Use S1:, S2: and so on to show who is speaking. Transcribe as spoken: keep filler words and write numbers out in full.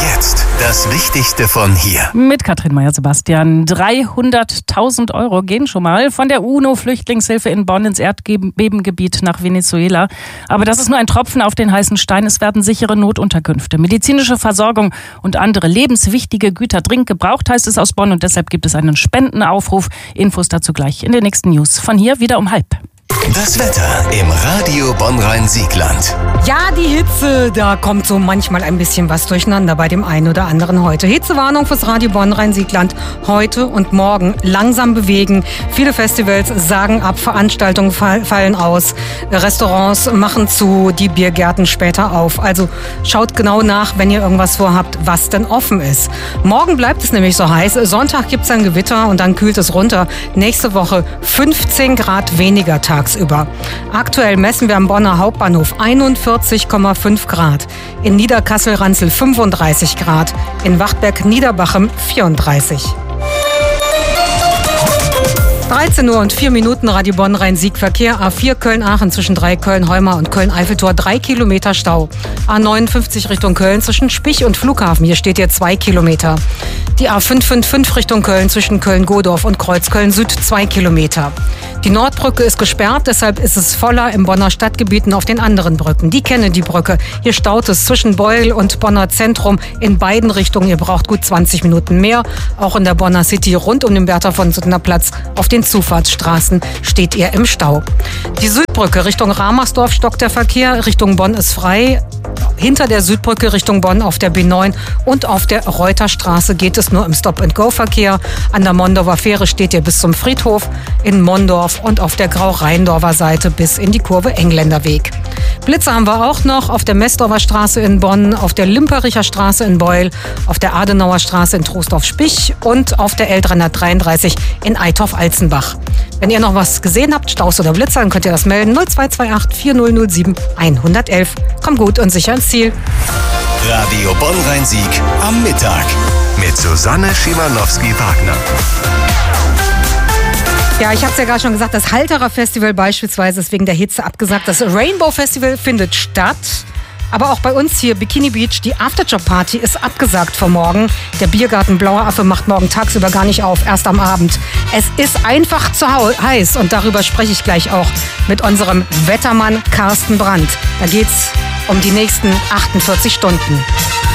S1: jetzt das Wichtigste von hier.
S2: Mit Katrin Meyer-Sebastian. dreihunderttausend Euro gehen schon mal von der UNO-Flüchtlingshilfe in Bonn ins Erdbebengebiet nach Venezuela. Aber das ist nur ein Tropfen auf den heißen Stein. Es werden sichere Notunterkünfte, medizinische Versorgung und andere lebenswichtige Güter dringend gebraucht, heißt es aus Bonn. Und deshalb gibt es einen Spendenaufruf. Infos dazu gleich in den nächsten News. Von hier wieder um halb.
S1: Das Wetter im Radio Bonn-Rhein-Siegland.
S3: Ja, die Hitze, da kommt so manchmal ein bisschen was durcheinander bei dem einen oder anderen heute. Hitzewarnung fürs Radio Bonn-Rhein-Siegland heute und morgen. Langsam bewegen. Viele Festivals sagen ab, Veranstaltungen fallen aus, Restaurants machen zu, die Biergärten später auf. Also schaut genau nach, wenn ihr irgendwas vorhabt, was denn offen ist. Morgen bleibt es nämlich so heiß. Sonntag gibt es ein Gewitter und dann kühlt es runter. Nächste Woche fünfzehn Grad weniger tagsüber. Aktuell messen wir am Bonner Hauptbahnhof einundvierzig Komma fünf Grad, in Niederkassel-Ranzel fünfunddreißig Grad, in Wachtberg-Niederbachem vierunddreißig. dreizehn Uhr und vier Minuten, Radio Bonn-Rhein-Sieg, Verkehr. A vier Köln-Aachen zwischen drei Köln-Heumar und Köln-Eiffeltor, drei Kilometer Stau. A neunundfünfzig Richtung Köln zwischen Spich und Flughafen, hier steht ihr zwei Kilometer. Die A fünf fünf fünf Richtung Köln zwischen Köln-Godorf und Kreuzköln-Süd, zwei Kilometer. Die Nordbrücke ist gesperrt, deshalb ist es voller im Bonner Stadtgebieten auf den anderen Brücken. Die Kennedy-Brücke, hier staut es zwischen Beul und Bonner Zentrum in beiden Richtungen. Ihr braucht gut zwanzig Minuten mehr. Auch in der Bonner City rund um den Bertha von Suttner Platz auf den Zufahrtsstraßen steht ihr im Stau. Die Südbrücke Richtung Ramersdorf stockt der Verkehr, Richtung Bonn ist frei. Hinter der Südbrücke Richtung Bonn auf der B neun und auf der Reuterstraße geht es nur im Stop-and-Go-Verkehr. An der Mondorfer Fähre steht ihr bis zum Friedhof in Mondorf und auf der Grau-Rheindorfer Seite bis in die Kurve Engländerweg. Blitze haben wir auch noch auf der Messdorfer Straße in Bonn, auf der Limpericher Straße in Beul, auf der Adenauer Straße in Troisdorf-Spich und auf der L dreihundertdreiunddreißig in Eitorf-Alzenbach. Wenn ihr noch was gesehen habt, Staus oder Blitzer, dann könnt ihr das melden. null zwei zwei acht vier null null sieben eins eins eins. Kommt gut und sicher ins Ziel.
S1: Radio Bonn-Rhein-Sieg am Mittag mit Susanne Schimanowski-Wagner.
S3: Ja, ich habe es ja gerade schon gesagt, das Halterer Festival beispielsweise ist wegen der Hitze abgesagt. Das Rainbow Festival findet statt. Aber auch bei uns hier, Bikini Beach, die Afterjob-Party ist abgesagt für morgen. Der Biergarten Blauer Affe macht morgen tagsüber gar nicht auf, erst am Abend. Es ist einfach zu heiß und darüber spreche ich gleich auch mit unserem Wettermann Carsten Brandt. Da geht's um die nächsten achtundvierzig Stunden.